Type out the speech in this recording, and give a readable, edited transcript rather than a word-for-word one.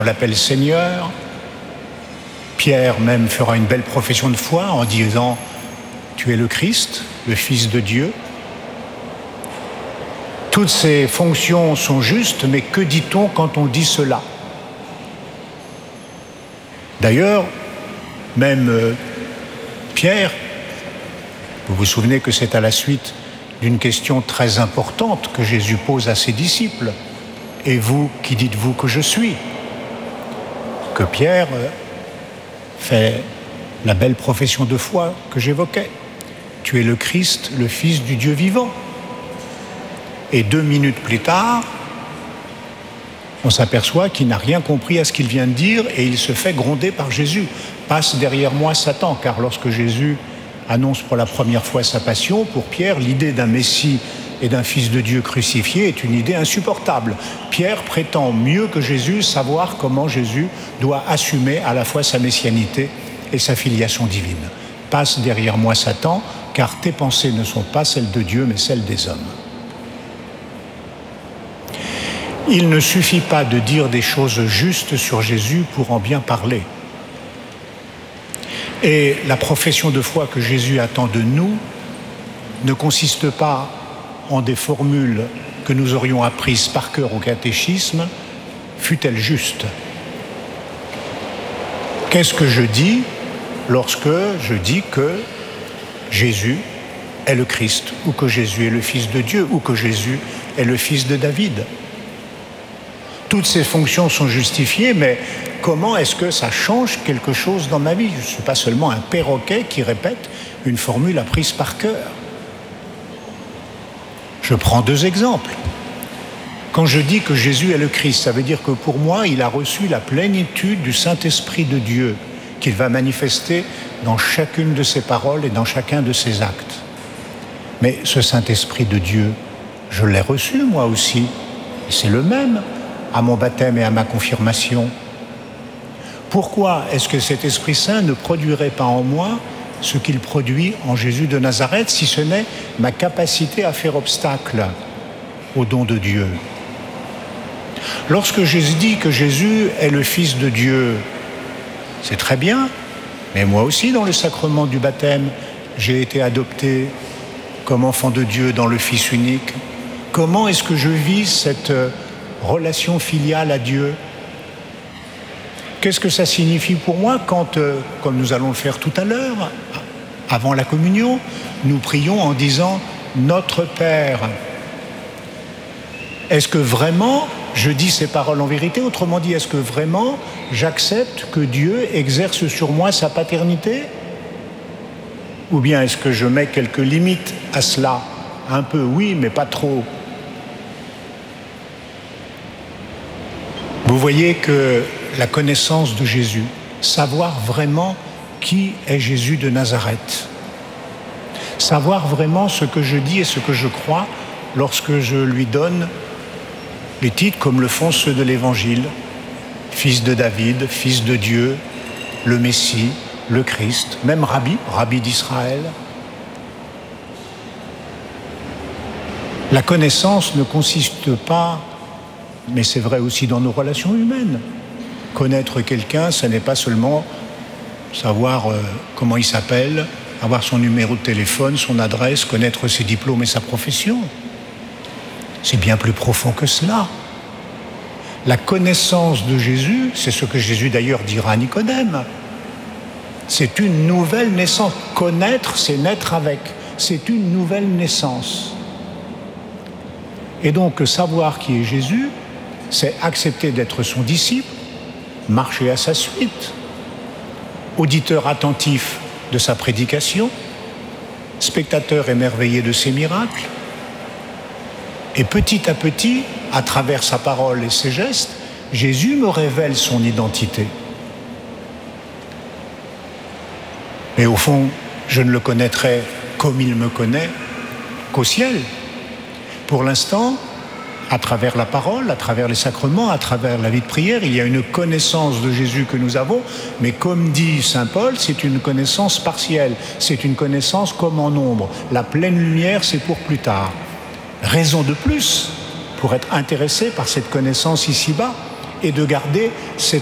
On l'appelle Seigneur. Pierre même fera une belle profession de foi en disant « Tu es le Christ, le Fils de Dieu ». Toutes ces fonctions sont justes, mais que dit-on quand on dit cela? D'ailleurs, même Pierre, vous vous souvenez que c'est à la suite d'une question très importante que Jésus pose à ses disciples. « Et vous, qui dites-vous que je suis ?» Que Pierre fait la belle profession de foi que j'évoquais. « Tu es le Christ, le Fils du Dieu vivant ». Et 2 minutes plus tard, on s'aperçoit qu'il n'a rien compris à ce qu'il vient de dire et il se fait gronder par Jésus. « Passe derrière moi, Satan », car lorsque Jésus annonce pour la première fois sa passion, pour Pierre, l'idée d'un Messie et d'un Fils de Dieu crucifié est une idée insupportable. Pierre prétend mieux que Jésus savoir comment Jésus doit assumer à la fois sa messianité et sa filiation divine. « Passe derrière moi, Satan, car tes pensées ne sont pas celles de Dieu, mais celles des hommes. » Il ne suffit pas de dire des choses justes sur Jésus pour en bien parler. Et la profession de foi que Jésus attend de nous ne consiste pas en des formules que nous aurions apprises par cœur au catéchisme, fût-elle juste. Qu'est-ce que je dis lorsque je dis que Jésus est le Christ, ou que Jésus est le Fils de Dieu, ou que Jésus est le Fils de David? Toutes ces fonctions sont justifiées, mais comment est-ce que ça change quelque chose dans ma vie? Je ne suis pas seulement un perroquet qui répète une formule apprise par cœur. Je prends 2 exemples. Quand je dis que Jésus est le Christ, ça veut dire que pour moi, il a reçu la plénitude du Saint-Esprit de Dieu, qu'il va manifester dans chacune de ses paroles et dans chacun de ses actes. Mais ce Saint-Esprit de Dieu, je l'ai reçu moi aussi, et c'est le même à mon baptême et à ma confirmation. Pourquoi est-ce que cet Esprit Saint ne produirait pas en moi ce qu'il produit en Jésus de Nazareth, si ce n'est ma capacité à faire obstacle au don de Dieu? Lorsque je dis que Jésus est le Fils de Dieu, c'est très bien, mais moi aussi, dans le sacrement du baptême, j'ai été adopté comme enfant de Dieu dans le Fils unique. Comment est-ce que je vis cette relation filiale à Dieu? Qu'est-ce que ça signifie pour moi quand, comme nous allons le faire tout à l'heure, avant la communion, nous prions en disant « Notre Père ». Est-ce que vraiment je dis ces paroles en vérité? Autrement dit, est-ce que vraiment j'accepte que Dieu exerce sur moi sa paternité? Ou bien est-ce que je mets quelques limites à cela? Un peu, oui, mais pas trop. Vous voyez que la connaissance de Jésus, savoir vraiment qui est Jésus de Nazareth, savoir vraiment ce que je dis et ce que je crois lorsque je lui donne les titres comme le font ceux de l'Évangile, Fils de David, Fils de Dieu, le Messie, le Christ, même Rabbi d'Israël. La connaissance ne consiste pas, mais c'est vrai aussi dans nos relations humaines. Connaître quelqu'un, ce n'est pas seulement savoir comment il s'appelle, avoir son numéro de téléphone, son adresse, connaître ses diplômes et sa profession. C'est bien plus profond que cela. La connaissance de Jésus, c'est ce que Jésus d'ailleurs dira à Nicodème. C'est une nouvelle naissance. Connaître, c'est naître avec. C'est une nouvelle naissance. Et donc, savoir qui est Jésus, c'est accepter d'être son disciple, marcher à sa suite, auditeur attentif de sa prédication, spectateur émerveillé de ses miracles, et petit à petit, à travers sa parole et ses gestes, Jésus me révèle son identité. Mais au fond, je ne le connaîtrai comme il me connaît qu'au ciel. Pour l'instant, à travers la parole, à travers les sacrements, à travers la vie de prière, il y a une connaissance de Jésus que nous avons, mais comme dit saint Paul, c'est une connaissance partielle, c'est une connaissance comme en ombre. La pleine lumière, c'est pour plus tard. Raison de plus pour être intéressé par cette connaissance ici-bas et de garder cette